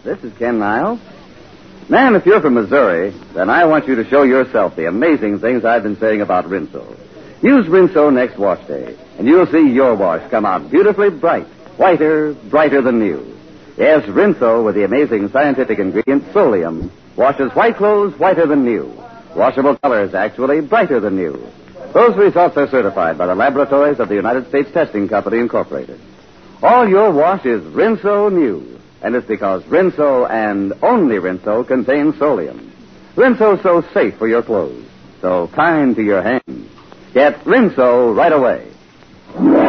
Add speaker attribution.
Speaker 1: This is Ken Niles. Man, if you're from Missouri, then I want you to show yourself the amazing things I've been saying about Rinso. Use Rinso next wash day, and you'll see your wash come out beautifully bright, whiter, brighter than new. Yes, Rinso, with the amazing scientific ingredient Solium, washes white clothes whiter than new. Washable colors, actually, brighter than new. Those results are certified by the laboratories of the United States Testing Company, Incorporated. All your wash is Rinso new, and it's because Rinso and only Rinso contains Solium. Rinso's so safe for your clothes, so kind to your hands. Get Rinso right away.